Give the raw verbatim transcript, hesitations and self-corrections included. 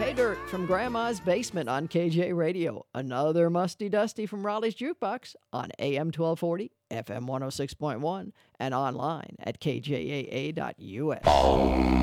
Pay Dirt from Grandma's Basement on K J Radio. Another Musty Dusty from Raleigh's Jukebox on A M twelve forty, F M one oh six point one, and online at K J A A dot U S.